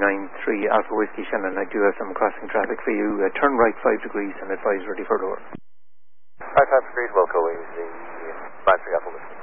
93 Alpha Whiskey Shannon. I do have some crossing traffic for you. Turn right 5 degrees and advise ready for door. Right 5 degrees, Wilco, easy 93 Alpha Whiskey.